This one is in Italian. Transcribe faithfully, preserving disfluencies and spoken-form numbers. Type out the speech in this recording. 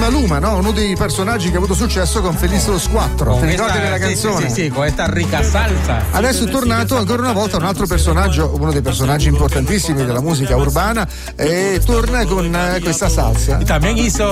Maluma, no? Uno dei personaggi che ha avuto successo con Feliz Los Quattro. Con Ti ricordi questa- della sì, canzone? Sì, sì, sì, con questa ricca salsa. Adesso è tornato ancora una volta un altro personaggio, uno dei personaggi importantissimi della musica urbana, e torna con eh, questa salsa. Y también hizo